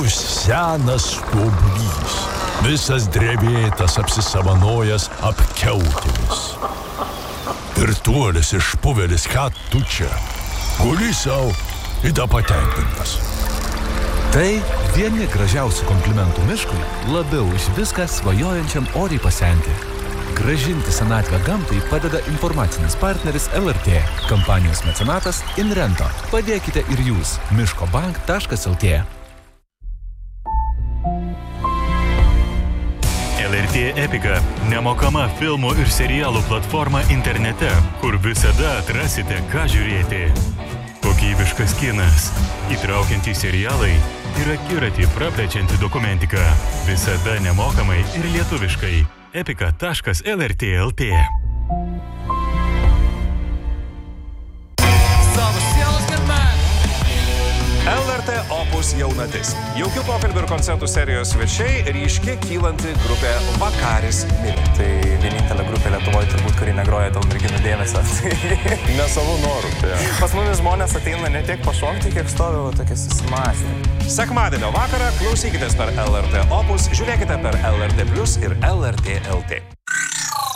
gūdus senas stuobrys, visas drevėtas apsisavanojęs apkiautėmis. Virtuolis išpuvelis, ką tu čia? Guli sau ir patenkintas. Tai vieni gražiausių komplimentų miškui, labiau už viską svajojančiam oriai pasenti. Grąžinti senatvę gamtai padeda informacinis partneris LRT, kampanijos mecenatas Inrento. Padėkite ir jūs miškobank.lt. LRT Epika – nemokama filmų ir serialų platforma internete, kur visada atrasite, ką žiūrėti. Kokybiškas kinas, įtraukiantys serialai ir akiratį praplečianti dokumentika. Visada nemokamai ir lietuviškai. epika.lrt.lt. LRT Opus jaunatis. Jaukių pokalbių ir koncertų serijos svečiai, ryški kylanti grupė Vakaris Mini. Tai vienintelė grupė Lietuvoje turbūt, kuri negroja dėl merginų dėmesio. Ne savo norų. Pas mumis žmonės ateina ne tiek pašokti, kiek stovi tokie susimąstę. Sekmadienio vakarą klausykitės per LRT Opus, žiūrėkite per LRT Plus ir LRT LT.